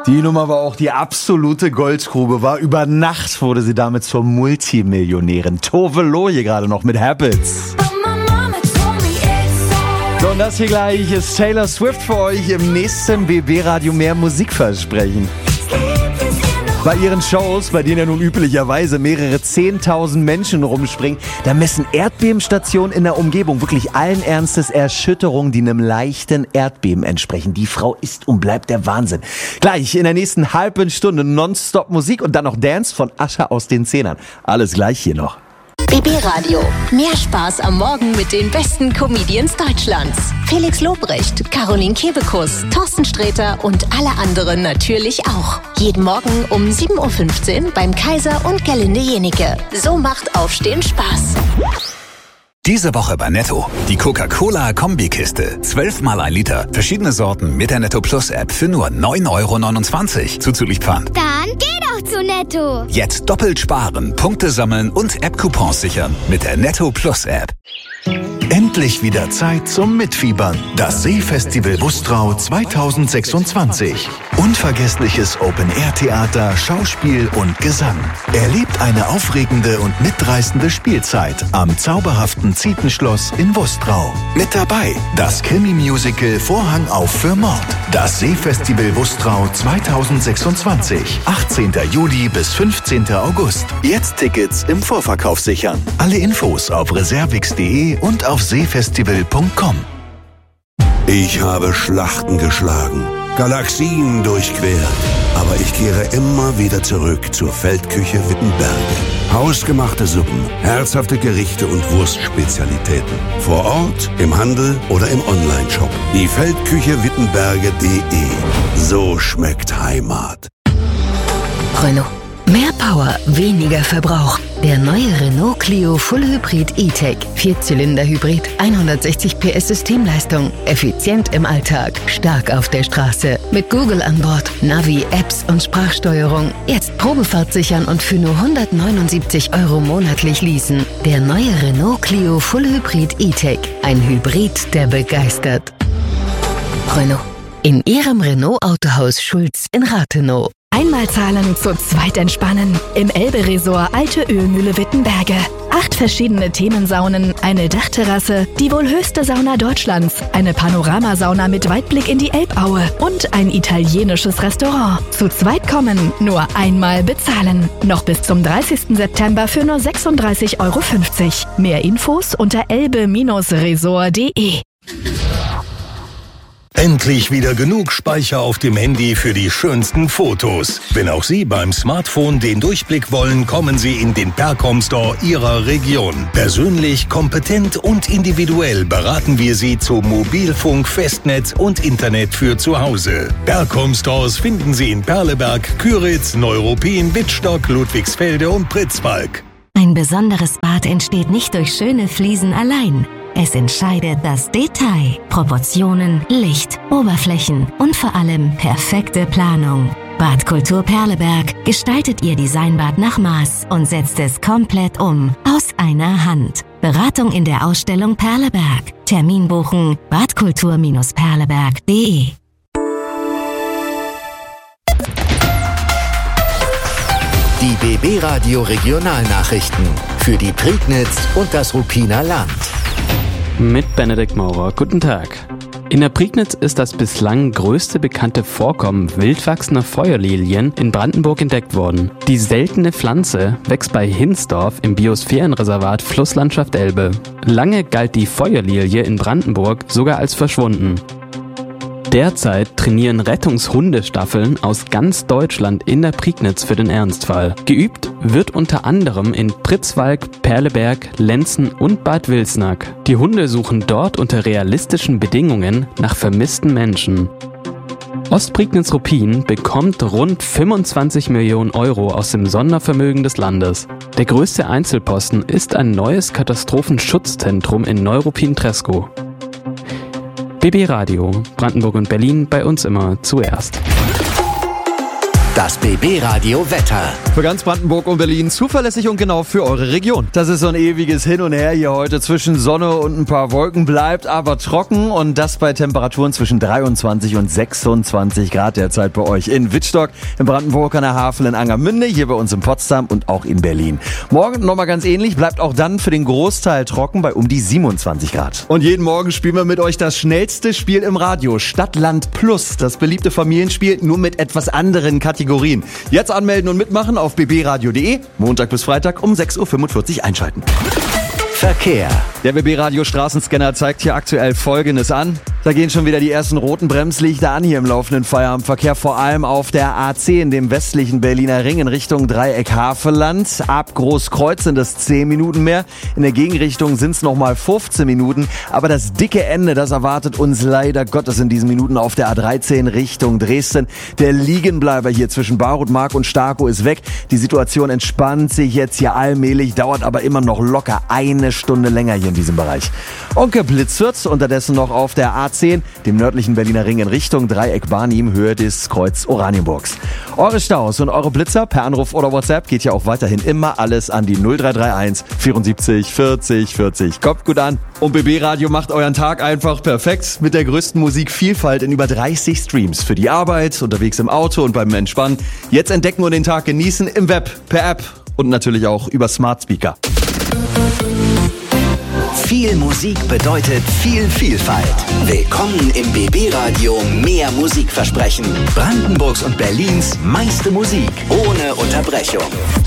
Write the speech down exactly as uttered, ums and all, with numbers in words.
Die Nummer war auch die absolute Goldgrube, war über Nacht wurde sie damit zur Multimillionärin. Tove Lo hier gerade noch mit Habits. So, und das hier gleich ist Taylor Swift für euch im nächsten B B-Radio mehr Musikversprechen. Bei ihren Shows, bei denen ja nun üblicherweise mehrere zehntausend Menschen rumspringen, da messen Erdbebenstationen in der Umgebung wirklich allen Ernstes Erschütterungen, die einem leichten Erdbeben entsprechen. Die Frau ist und bleibt der Wahnsinn. Gleich in der nächsten halben Stunde Nonstop Musik und dann noch Dance von Asche aus den Zehnern. Alles gleich hier noch. B B-Radio. Mehr Spaß am Morgen mit den besten Comedians Deutschlands. Felix Lobrecht, Caroline Kebekus, Thorsten Sträter und alle anderen natürlich auch. Jeden Morgen um sieben Uhr fünfzehn beim Kaiser und Gerlinde Jenike. So macht Aufstehen Spaß. Diese Woche bei Netto. Die Coca-Cola-Kombikiste. Zwölfmal ein Liter. Verschiedene Sorten mit der Netto Plus App für nur neun Euro neunundzwanzig. Zuzüglich Pfand. Dann geh doch zu Netto. Jetzt doppelt sparen, Punkte sammeln und App-Coupons sichern mit der Netto Plus App. Endlich wieder Zeit zum Mitfiebern. Das Seefestival Wustrau zweitausendsechsundzwanzig. Unvergessliches Open-Air-Theater, Schauspiel und Gesang. Erlebt eine aufregende und mitreißende Spielzeit am zauberhaften Zietenschloss in Wustrau. Mit dabei das Krimi-Musical Vorhang auf für Mord. Das Seefestival Wustrau zweitausendsechsundzwanzig. achtzehnten Juli bis fünfzehnten August. Jetzt Tickets im Vorverkauf sichern. Alle Infos auf reservix punkt de und auf seefestival punkt com. Ich habe Schlachten geschlagen, Galaxien durchquert, aber ich kehre immer wieder zurück zur Feldküche Wittenberge. Hausgemachte Suppen, herzhafte Gerichte und Wurstspezialitäten. Vor Ort, im Handel oder im Onlineshop. Die Feldküche Wittenberge punkt de. So schmeckt Heimat. Renault. Mehr Power, weniger Verbrauch. Der neue Renault Clio Full Hybrid E-Tech. Vierzylinder-Hybrid, hundertsechzig P S Systemleistung. Effizient im Alltag, stark auf der Straße. Mit Google an Bord, Navi, Apps und Sprachsteuerung. Jetzt Probefahrt sichern und für nur hundertneunundsiebzig Euro monatlich leasen. Der neue Renault Clio Full Hybrid E-Tech. Ein Hybrid, der begeistert. Renault. In Ihrem Renault-Autohaus Schulz in Rathenow. Einmal zahlen, zu zweit entspannen. Im Elbe-Resort Alte Ölmühle Wittenberge. Acht verschiedene Themensaunen, eine Dachterrasse, die wohl höchste Sauna Deutschlands, eine Panoramasauna mit Weitblick in die Elbaue und ein italienisches Restaurant. Zu zweit kommen, nur einmal bezahlen. Noch bis zum dreißigsten September für nur sechsunddreißig Euro fünfzig. Mehr Infos unter elbe resort punkt de. Endlich wieder genug Speicher auf dem Handy für die schönsten Fotos. Wenn auch Sie beim Smartphone den Durchblick wollen, kommen Sie in den Percom Store Ihrer Region. Persönlich, kompetent und individuell beraten wir Sie zu Mobilfunk, Festnetz und Internet für zu Hause. Percom Stores finden Sie in Perleberg, Küritz, Neuruppin, Wittstock, Ludwigsfelde und Pritzwalk. Ein besonderes Bad entsteht nicht durch schöne Fliesen allein. Es entscheidet das Detail, Proportionen, Licht, Oberflächen und vor allem perfekte Planung. Badkultur Perleberg gestaltet Ihr Designbad nach Maß und setzt es komplett um, aus einer Hand. Beratung in der Ausstellung Perleberg. Termin buchen badkultur perleberg punkt de. Die B B-Radio Regionalnachrichten für die Prignitz und das Ruppiner Land. Mit Benedikt Maurer. Guten Tag. In der Prignitz ist das bislang größte bekannte Vorkommen wildwachsender Feuerlilien in Brandenburg entdeckt worden. Die seltene Pflanze wächst bei Hinsdorf im Biosphärenreservat Flusslandschaft Elbe. Lange galt die Feuerlilie in Brandenburg sogar als verschwunden. Derzeit trainieren Rettungshundestaffeln aus ganz Deutschland in der Prignitz für den Ernstfall. Geübt wird unter anderem in Pritzwalk, Perleberg, Lenzen und Bad Wilsnack. Die Hunde suchen dort unter realistischen Bedingungen nach vermissten Menschen. Ostprignitz-Ruppin bekommt rund fünfundzwanzig Millionen Euro aus dem Sondervermögen des Landes. Der größte Einzelposten ist ein neues Katastrophenschutzzentrum in Neuruppin-Treskow. B B Radio, Brandenburg und Berlin, bei uns immer zuerst. Das B B-Radio Wetter. Für ganz Brandenburg und Berlin zuverlässig und genau für eure Region. Das ist so ein ewiges Hin und Her hier heute zwischen Sonne und ein paar Wolken, bleibt aber trocken und das bei Temperaturen zwischen dreiundzwanzig und sechsundzwanzig Grad derzeit bei euch in Wittstock, in Brandenburg an der Havel, in Angermünde, hier bei uns in Potsdam und auch in Berlin. Morgen nochmal ganz ähnlich, bleibt auch dann für den Großteil trocken bei um die siebenundzwanzig Grad. Und jeden Morgen spielen wir mit euch das schnellste Spiel im Radio, Stadt, Land Plus, das beliebte Familienspiel, nur mit etwas anderen Kategorien. Jetzt anmelden und mitmachen auf b b radio punkt d e. Montag bis Freitag um sechs Uhr fünfundvierzig einschalten. Verkehr. Der B B-Radio Straßenscanner zeigt hier aktuell Folgendes an. Da gehen schon wieder die ersten roten Bremslichter an hier im laufenden Feierabendverkehr, vor allem auf der A zehn, dem westlichen Berliner Ring in Richtung Dreieck-Havelland. Ab Großkreuz sind es zehn Minuten mehr. In der Gegenrichtung sind es nochmal fünfzehn Minuten. Aber das dicke Ende, das erwartet uns leider Gottes in diesen Minuten auf der A dreizehn Richtung Dresden. Der Liegenbleiber hier zwischen Barutmark und Starkow ist weg. Die Situation entspannt sich jetzt hier allmählich, dauert aber immer noch locker eine Stunde länger hier in diesem Bereich. Und geblitzert unterdessen noch auf der A zehn, dem nördlichen Berliner Ring in Richtung Dreieck-Barnim, Höhe des Kreuz Oranienburgs. Eure Staus und eure Blitzer per Anruf oder WhatsApp geht ja auch weiterhin immer alles an die null drei drei eins vierundsiebzig vierzig vierzig. Kommt gut an. Und B B-Radio macht euren Tag einfach perfekt mit der größten Musikvielfalt in über dreißig Streams. Für die Arbeit, unterwegs im Auto und beim Entspannen. Jetzt entdecken und den Tag genießen im Web, per App und natürlich auch über Smart Speaker. Viel Musik bedeutet viel Vielfalt. Willkommen im B B-Radio Mehr Musikversprechen. Brandenburgs und Berlins meiste Musik ohne Unterbrechung.